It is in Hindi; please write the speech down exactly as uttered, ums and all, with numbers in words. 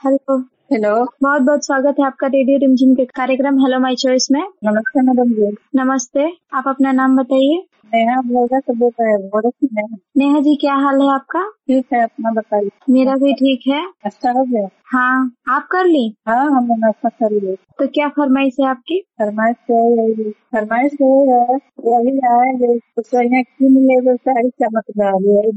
हेलो। हेलो। बहुत बहुत स्वागत है आपका रेडियो रिमझिम के कार्यक्रम हेलो माय चॉइस में। नमस्ते मैडम जी। नमस्ते, आप अपना नाम बताइए। नेहा बोला तो बोल रहे हैं, बोलो कि नेहा। नेहा जी, क्या हाल है आपका? ठीक है, अपना बताइए। मेरा भी ठीक है। अच्छा हो गया? हाँ, आप कर ली? हाँ, हमने नाश्ता कर लिया। तो क्या फरमाइश है आपकी? फरमाइश है यही फरमाइश यही है, यही आएंगे कुछ यहाँ की मिलेगा सारी चमकदार यही